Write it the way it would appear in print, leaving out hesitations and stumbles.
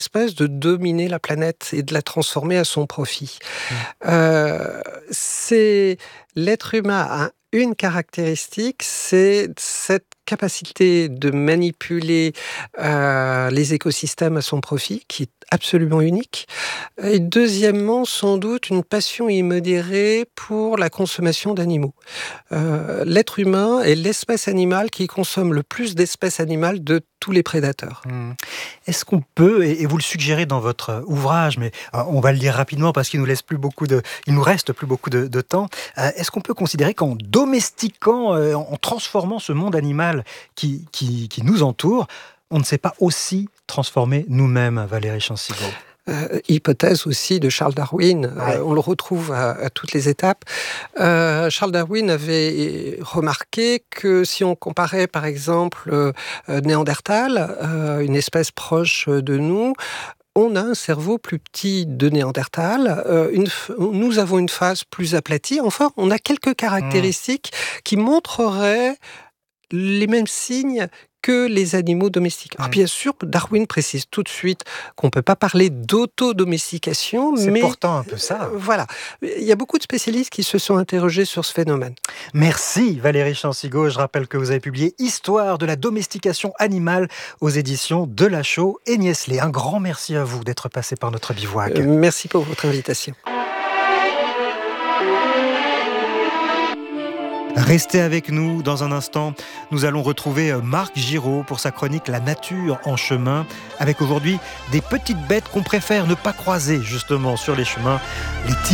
espèce de dominer la planète et de la transformer à son profit. C'est l'être humain a une caractéristique, c'est cette capacité de manipuler les écosystèmes à son profit, qui est absolument unique. Et deuxièmement, sans doute, une passion immodérée pour la consommation d'animaux. L'être humain est l'espèce animale qui consomme le plus d'espèces animales de tous les prédateurs. Est-ce qu'on peut, et vous le suggérez dans votre ouvrage, mais on va le lire rapidement parce qu'il nous reste plus beaucoup de temps, est-ce qu'on peut considérer qu'en domestiquant, en transformant ce monde animal qui nous entoure, on ne s'est pas aussi transformé nous-mêmes, Valérie Chansigo? Hypothèse aussi de Charles Darwin, on le retrouve à toutes les étapes. Charles Darwin avait remarqué que si on comparait par exemple Néandertal, une espèce proche de nous, on a un cerveau plus petit de Néandertal, nous avons une face plus aplatie, enfin on a quelques caractéristiques qui montreraient les mêmes signes que les animaux domestiques. Alors bien sûr, Darwin précise tout de suite qu'on ne peut pas parler d'autodomestication, c'est mais pourtant un peu ça. Voilà. Il y a beaucoup de spécialistes qui se sont interrogés sur ce phénomène. Merci Valérie Chansigo. Je rappelle que vous avez publié Histoire de la domestication animale aux éditions Delachaux et Niestlé. Un grand merci à vous d'être passé par notre bivouac. Merci pour votre invitation. Restez avec nous dans un instant. Nous allons retrouver Marc Giraud pour sa chronique La nature en chemin, avec aujourd'hui des petites bêtes qu'on préfère ne pas croiser justement sur les chemins, les